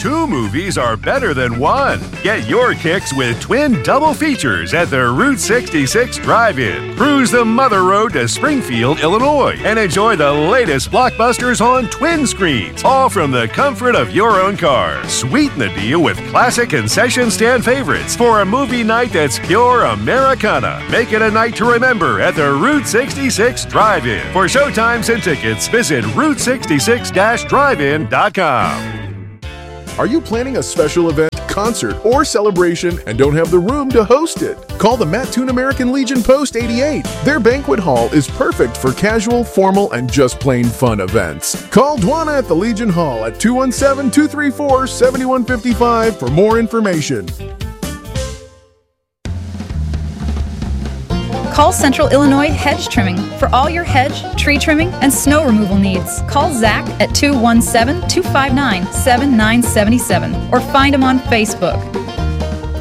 2 movies are better than 1. Get your kicks with twin double features at the Route 66 Drive-In. Cruise the Mother Road to Springfield, Illinois, and enjoy the latest blockbusters on twin screens, all from the comfort of your own car. Sweeten the deal with classic concession stand favorites for a movie night that's pure Americana. Make it a night to remember at the Route 66 Drive-In. For showtimes and tickets, visit route66-drivein.com. Are you planning a special event, concert, or celebration and don't have the room to host it? Call the Mattoon American Legion Post 88. Their banquet hall is perfect for casual, formal, and just plain fun events. Call Dwana at the Legion Hall at 217-234-7155 for more information. Call Central Illinois Hedge Trimming for all your hedge, tree trimming, and snow removal needs. Call Zach at 217-259-7977 or find him on Facebook.